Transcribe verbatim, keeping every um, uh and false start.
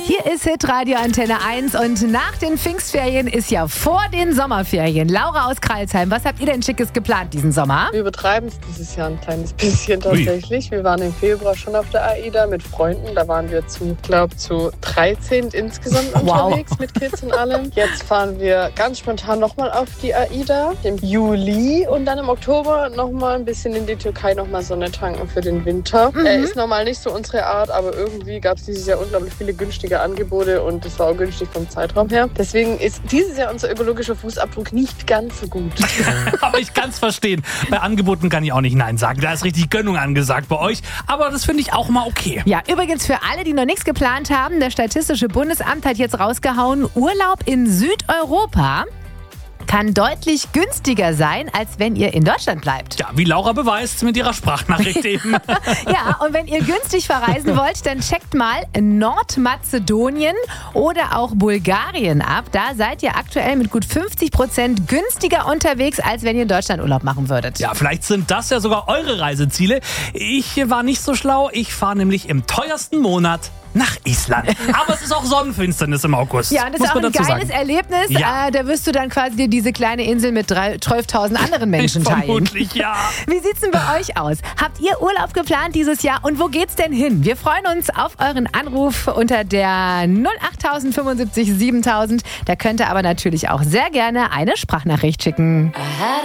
Hier ist Hitradio Antenne eins und nach den Pfingstferien ist ja vor den Sommerferien. Laura aus Crailsheim, was habt ihr denn Schickes geplant diesen Sommer? Wir übertreiben es dieses Jahr ein kleines bisschen tatsächlich. Wir waren im Februar schon auf der AIDA mit Freunden. Da waren wir zu, glaube zu dreizehn insgesamt Wow. unterwegs mit Kids und allem. Jetzt fahren wir ganz spontan nochmal auf die AIDA im Juli und dann im Oktober nochmal ein bisschen in die Türkei nochmal Sonne tanken für den Winter. Mhm. Äh, ist normal nicht so unsere Art, aber irgendwie gab es dieses Jahr unglaublich viele günstige Angebote und es war auch günstig vom Zeitraum her. Deswegen ist dieses Jahr unser ökologischer Fußabdruck nicht ganz so gut. Aber ich kann es verstehen. Bei Angeboten kann ich auch nicht Nein sagen. Da ist richtig Gönnung angesagt bei euch. Aber das finde ich auch mal okay. Ja, übrigens für alle, die noch nichts geplant haben, das Statistische Bundesamt hat jetzt rausgehauen, Urlaub in Südeuropa kann deutlich günstiger sein, als wenn ihr in Deutschland bleibt. Ja, wie Laura beweist mit ihrer Sprachnachricht eben. Ja, und wenn ihr günstig verreisen wollt, dann checkt mal Nordmazedonien oder auch Bulgarien ab. Da seid ihr aktuell mit gut fünfzig Prozent günstiger unterwegs, als wenn ihr in Deutschland Urlaub machen würdet. Ja, vielleicht sind das ja sogar eure Reiseziele. Ich war nicht so schlau. Ich fahre nämlich im teuersten Monat nach Island. Aber es ist auch Sonnenfinsternis im August. Ja, und das muss ist auch man ein dazu geiles sagen. Erlebnis. Ja. Äh, da wirst du dann quasi dir diese kleine Insel mit zwölftausend anderen Menschen teilen. Vermutlich, ja. Wie sieht's denn bei euch aus? Habt ihr Urlaub geplant dieses Jahr und wo geht's denn hin? Wir freuen uns auf euren Anruf unter der null acht fünfundsiebzig siebentausend. Da könnt ihr aber natürlich auch sehr gerne eine Sprachnachricht schicken.